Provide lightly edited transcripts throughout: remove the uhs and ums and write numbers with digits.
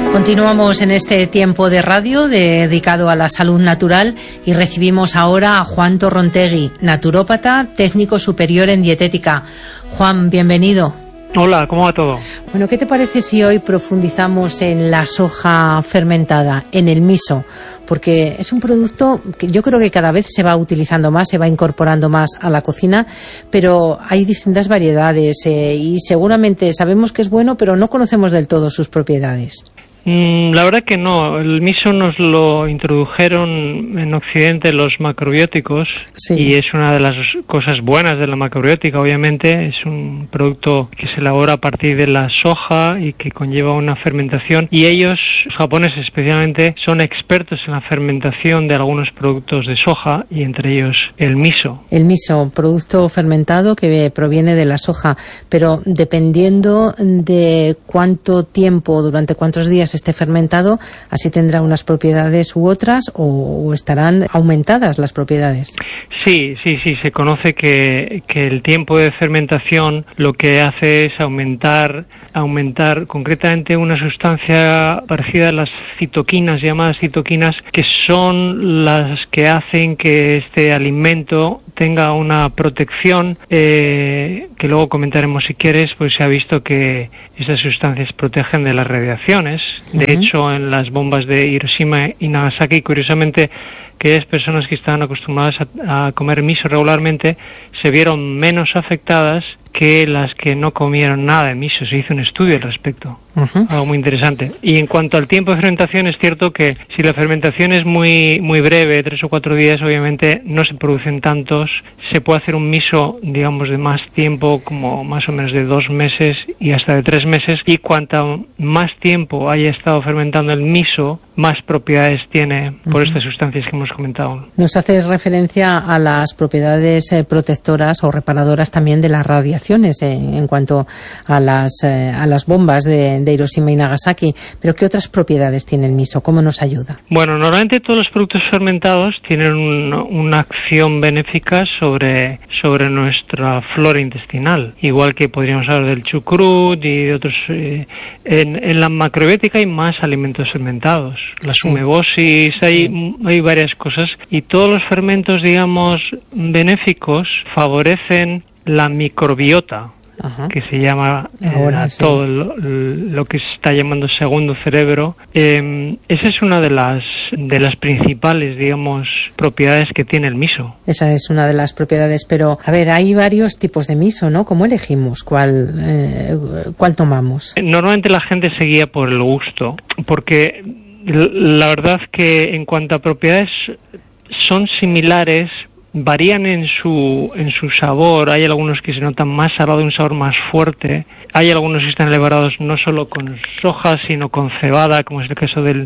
Continuamos en este tiempo de radio dedicado a la salud natural y recibimos ahora a Juan Torrontegui, naturópata, técnico superior en dietética. Juan, bienvenido. Hola, ¿cómo va todo? Bueno, ¿qué te parece si hoy profundizamos en la soja fermentada, en el miso? Porque es un producto que yo creo que cada vez se va utilizando más, se va incorporando más a la cocina, pero hay distintas variedades y seguramente sabemos que es bueno, pero no conocemos del todo sus propiedades. La verdad que no. El miso nos lo introdujeron en Occidente los macrobióticos, sí. Y es una de las cosas buenas de la macrobiótica, obviamente. Es un producto que se elabora a partir de la soja y que conlleva una fermentación. Y ellos, los japoneses especialmente, son expertos en la fermentación de algunos productos de soja y entre ellos el miso. El miso, producto fermentado que proviene de la soja, pero dependiendo de cuánto tiempo, durante cuántos días esté fermentado, así tendrá unas propiedades u otras o estarán aumentadas las propiedades. Sí, se conoce que el tiempo de fermentación lo que hace es aumentar concretamente una sustancia parecida a las citoquinas, llamadas citoquinas, que son las que hacen que este alimento tenga una protección, que luego comentaremos si quieres, pues se ha visto que esas sustancias protegen de las radiaciones. De hecho, en las bombas de Hiroshima y Nagasaki, curiosamente, aquellas personas que estaban acostumbradas a comer miso regularmente se vieron menos afectadas que las que no comieron nada de miso. Se hizo un estudio al respecto, algo muy interesante. Y en cuanto al tiempo de fermentación, es cierto que si la fermentación es muy breve, 3 o 4 días, obviamente no se producen tantos. Se puede hacer un miso, digamos, de más tiempo, como más o menos de 2 meses y hasta de 3 meses. Y cuanto más tiempo haya estado fermentando el miso, más propiedades tiene por estas sustancias que hemos comentado. Nos haces referencia a las propiedades protectoras o reparadoras también de las radiaciones en cuanto a las bombas de Hiroshima y Nagasaki. Pero ¿qué otras propiedades tiene el miso? ¿Cómo nos ayuda? Bueno, normalmente todos los productos fermentados tienen una acción benéfica sobre nuestra flora intestinal, igual que podríamos hablar del chucrut y de otros. En la macrobiótica hay más alimentos fermentados. La sumebosis, hay varias cosas, y todos los fermentos, digamos, benéficos favorecen la microbiota, que se llama todo lo que se está llamando segundo cerebro. Esa es una de las principales, digamos, propiedades que tiene el miso. Esa es una de las propiedades, pero a ver, hay varios tipos de miso, ¿no? ¿Cómo elegimos cuál tomamos? Normalmente la gente se guía por el gusto, porque la verdad que en cuanto a propiedades son similares, varían en su sabor. Hay algunos que se notan más salado, un sabor más fuerte. Hay algunos que están elaborados no solo con soja, sino con cebada, como es el caso del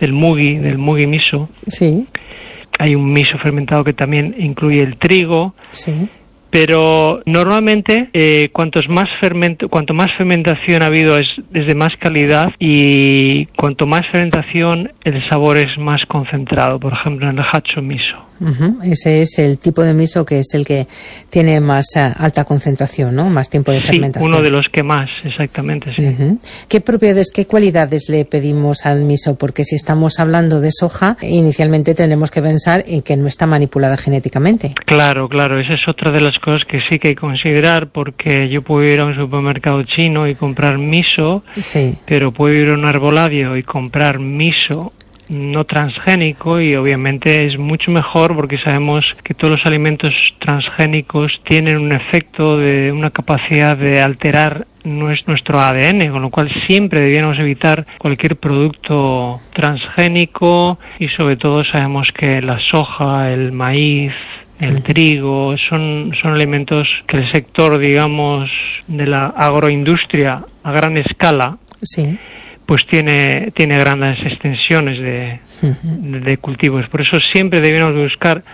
mugi miso. Sí. Hay un miso fermentado que también incluye el trigo. Sí. Pero normalmente cuanto más fermentación ha habido es de más calidad, y cuanto más fermentación el sabor es más concentrado. Por ejemplo, en el hacho miso. Ese es el tipo de miso que es el que tiene más alta concentración, ¿no? Más tiempo de fermentación. Sí, uno de los que más, exactamente, sí. ¿Qué propiedades, qué cualidades le pedimos al miso? Porque si estamos hablando de soja, inicialmente tenemos que pensar en que no está manipulada genéticamente. Claro, esa es otra de las cosas que sí que hay que considerar, porque yo puedo ir a un supermercado chino y comprar miso, pero puedo ir a un arbolario y comprar miso no transgénico, y obviamente es mucho mejor porque sabemos que todos los alimentos transgénicos tienen un efecto de una capacidad de alterar nuestro ADN, con lo cual siempre debiéramos evitar cualquier producto transgénico, y sobre todo sabemos que la soja, el maíz, el trigo son alimentos que el sector, digamos, de la agroindustria a gran escala pues tiene grandes extensiones de cultivos. Por eso siempre debemos buscar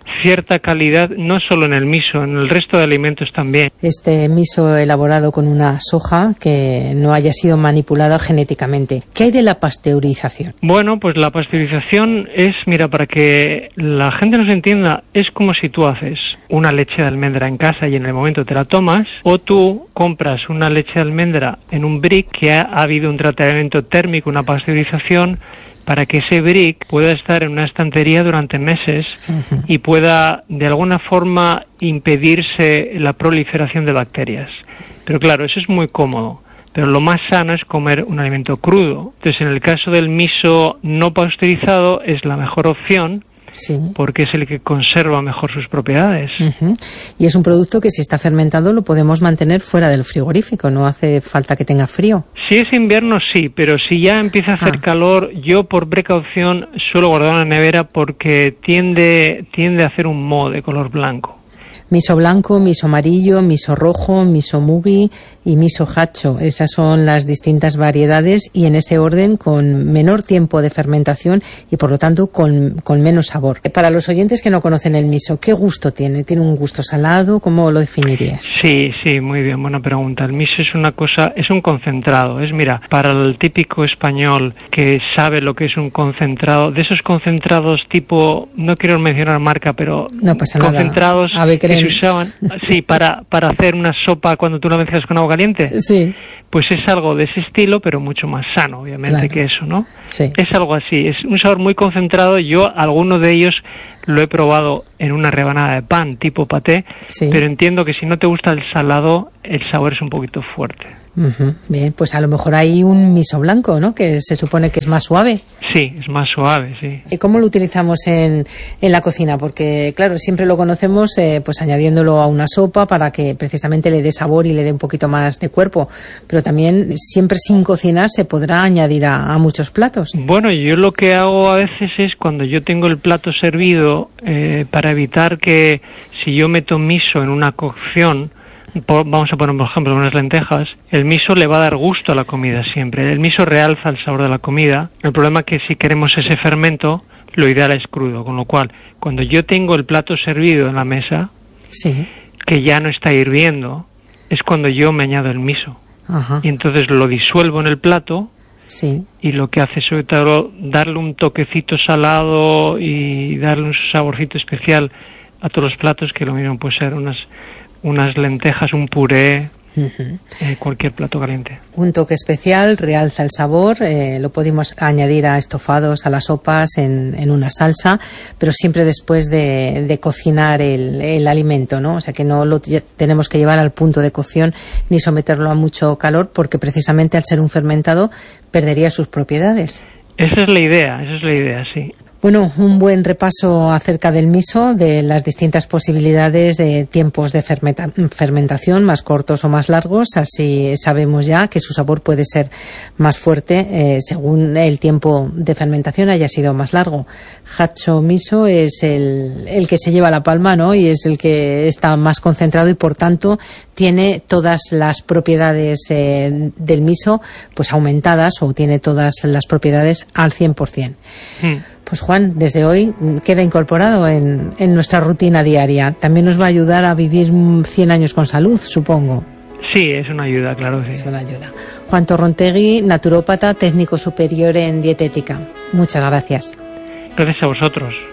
cierta calidad, no solo en el miso, en el resto de alimentos también. Este miso elaborado con una soja que no haya sido manipulada genéticamente. ¿Qué hay de la pasteurización? Bueno, pues la pasteurización es, mira, para que la gente nos entienda, es como si tú haces una leche de almendra en casa y en el momento te la tomas, o tú compras una leche de almendra en un brick que ha habido un tratamiento térmico, una pasteurización, para que ese brick pueda estar en una estantería durante meses y pueda de alguna forma impedirse la proliferación de bacterias. Pero claro, eso es muy cómodo, pero lo más sano es comer un alimento crudo. Entonces, en el caso del miso no pasteurizado es la mejor opción, sí, porque es el que conserva mejor sus propiedades. Y es un producto que si está fermentado lo podemos mantener fuera del frigorífico, no hace falta que tenga frío. Si es invierno sí, pero si ya empieza a hacer calor, yo por precaución suelo guardar en la nevera porque tiende a hacer un moho de color blanco. Miso blanco, miso amarillo, miso rojo, miso mugi y miso hacho. Esas son las distintas variedades y en ese orden con menor tiempo de fermentación y por lo tanto con menos sabor. Para los oyentes que no conocen el miso, ¿qué gusto tiene? ¿Tiene un gusto salado? ¿Cómo lo definirías? Sí, muy bien, buena pregunta. El miso es una cosa, es un concentrado. Mira, para el típico español que sabe lo que es un concentrado, de esos concentrados tipo, no quiero mencionar marca, pero no pasa concentrados nada. Que se usaban, sí, para hacer una sopa cuando tú la mezclas con agua caliente. Sí. Pues es algo de ese estilo, pero mucho más sano, obviamente, que eso, ¿no? Sí. Es algo así, es un sabor muy concentrado. Yo, alguno de ellos lo he probado en una rebanada de pan, tipo paté, pero entiendo que si no te gusta el salado, el sabor es un poquito fuerte. Bien, pues a lo mejor hay un miso blanco, ¿no? Que se supone que es más suave. Sí, es más suave, sí. ¿Y cómo lo utilizamos en la cocina? Porque, claro, siempre lo conocemos pues añadiéndolo a una sopa para que precisamente le dé sabor y le dé un poquito más de cuerpo. Pero también, siempre sin cocinar, se podrá añadir a muchos platos. Bueno, yo lo que hago a veces es cuando yo tengo el plato servido, para evitar que si yo meto miso en una cocción, vamos a poner por ejemplo unas lentejas, el miso le va a dar gusto a la comida siempre. El miso realza el sabor de la comida. El problema es que si queremos ese fermento, lo ideal es crudo, con lo cual cuando yo tengo el plato servido en la mesa, que ya no está hirviendo, es cuando yo me añado el miso. Y entonces lo disuelvo en el plato. Y lo que hace sobre todo darle un toquecito salado y darle un saborcito especial a todos los platos, que lo mismo puede ser unas lentejas, un puré, cualquier plato caliente. Un toque especial, realza el sabor, lo podemos añadir a estofados, a las sopas, en una salsa, pero siempre después de cocinar el alimento, ¿no? O sea que no lo tenemos que llevar al punto de cocción ni someterlo a mucho calor, porque precisamente al ser un fermentado perdería sus propiedades. Esa es la idea, sí. Bueno, un buen repaso acerca del miso, de las distintas posibilidades de tiempos de fermentación, más cortos o más largos. Así sabemos ya que su sabor puede ser más fuerte según el tiempo de fermentación haya sido más largo. Hacho miso es el que se lleva la palma, ¿no? Y es el que está más concentrado y por tanto tiene todas las propiedades del miso pues aumentadas, o tiene todas las propiedades al 100%. Pues Juan, desde hoy queda incorporado en nuestra rutina diaria. También nos va a ayudar a vivir 100 años con salud, supongo. Sí, es una ayuda, claro. Sí. Es una ayuda. Juan Torrontegui, naturópata, técnico superior en dietética. Muchas gracias. Gracias a vosotros.